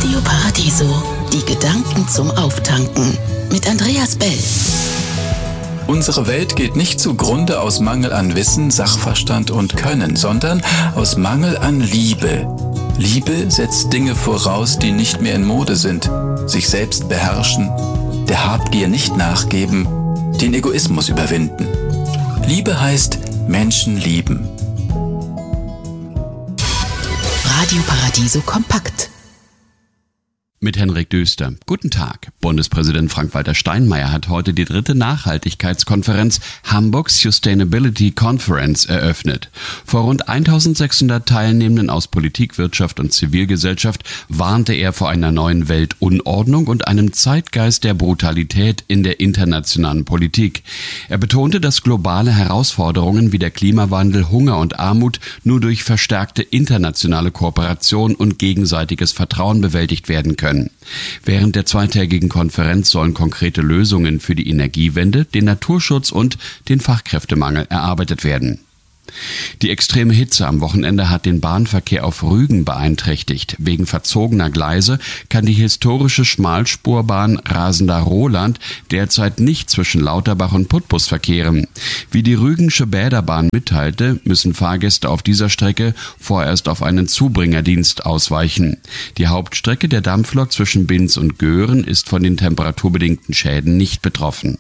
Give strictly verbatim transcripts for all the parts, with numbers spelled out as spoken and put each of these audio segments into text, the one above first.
Radio Paradiso, die Gedanken zum Auftanken mit Andreas Bell. Unsere Welt geht nicht zugrunde aus Mangel an Wissen, Sachverstand und Können, sondern aus Mangel an Liebe. Liebe setzt Dinge voraus, die nicht mehr in Mode sind. Sich selbst beherrschen, der Habgier nicht nachgeben, den Egoismus überwinden. Liebe heißt Menschen lieben. Radio Paradiso kompakt. Mit Henrik Döster. Guten Tag. Bundespräsident Frank-Walter Steinmeier hat heute die dritte Nachhaltigkeitskonferenz Hamburg Sustainability Conference eröffnet. Vor rund eintausendsechshundert Teilnehmenden aus Politik, Wirtschaft und Zivilgesellschaft warnte er vor einer neuen Weltunordnung und einem Zeitgeist der Brutalität in der internationalen Politik. Er betonte, dass globale Herausforderungen wie der Klimawandel, Hunger und Armut nur durch verstärkte internationale Kooperation und gegenseitiges Vertrauen bewältigt werden können. Während der zweitägigen Konferenz sollen konkrete Lösungen für die Energiewende, den Naturschutz und den Fachkräftemangel erarbeitet werden. Die extreme Hitze am Wochenende hat den Bahnverkehr auf Rügen beeinträchtigt. Wegen verzogener Gleise kann die historische Schmalspurbahn Rasender-Roland derzeit nicht zwischen Lauterbach und Putbus verkehren. Wie die Rügensche Bäderbahn mitteilte, müssen Fahrgäste auf dieser Strecke vorerst auf einen Zubringerdienst ausweichen. Die Hauptstrecke der Dampflok zwischen Binz und Göhren ist von den temperaturbedingten Schäden nicht betroffen.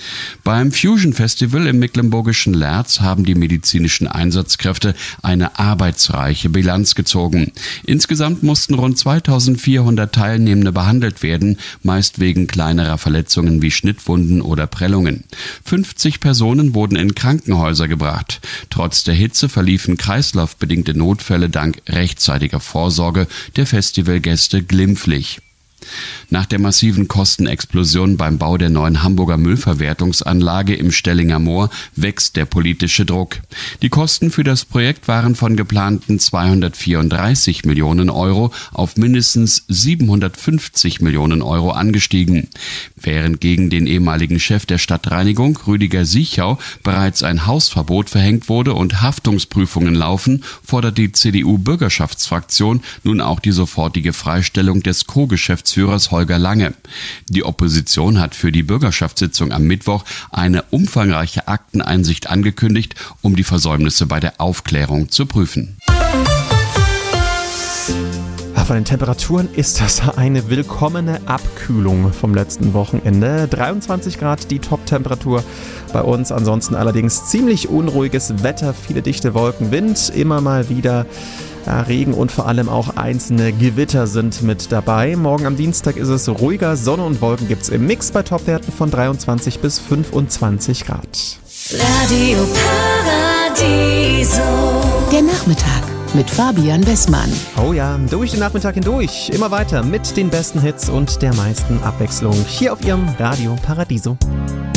Beim Fusion Festival im mecklenburgischen Lerz haben die medizinischen Einsatzkräfte eine arbeitsreiche Bilanz gezogen. Insgesamt mussten rund zweitausendvierhundert Teilnehmende behandelt werden, meist wegen kleinerer Verletzungen wie Schnittwunden oder Prellungen. fünfzig Personen wurden in Krankenhäuser gebracht. Trotz der Hitze verliefen kreislaufbedingte Notfälle dank rechtzeitiger Vorsorge der Festivalgäste glimpflich. Nach der massiven Kostenexplosion beim Bau der neuen Hamburger Müllverwertungsanlage im Stellinger Moor wächst der politische Druck. Die Kosten für das Projekt waren von geplanten zweihundertvierunddreißig Millionen Euro auf mindestens siebenhundertfünfzig Millionen Euro angestiegen. Während gegen den ehemaligen Chef der Stadtreinigung, Rüdiger Siechau, bereits ein Hausverbot verhängt wurde und Haftungsprüfungen laufen, fordert die C D U-Bürgerschaftsfraktion nun auch die sofortige Freistellung des Co-Geschäftsführers Holger Lange. Die Opposition hat für die Bürgerschaftssitzung am Mittwoch eine umfangreiche Akteneinsicht angekündigt, um die Versäumnisse bei der Aufklärung zu prüfen. Von den Temperaturen ist das eine willkommene Abkühlung vom letzten Wochenende. dreiundzwanzig Grad die Top-Temperatur bei uns. Ansonsten allerdings ziemlich unruhiges Wetter, viele dichte Wolken, Wind, immer mal wieder ja, Regen und vor allem auch einzelne Gewitter sind mit dabei. Morgen am Dienstag ist es ruhiger, Sonne und Wolken gibt es im Mix bei Topwerten von dreiundzwanzig bis fünfundzwanzig Grad. Radio Paradiso. Der Nachmittag mit Fabian Wessmann. Oh ja, durch den Nachmittag hindurch. Immer weiter mit den besten Hits und der meisten Abwechslung. Hier auf Ihrem Radio Paradiso.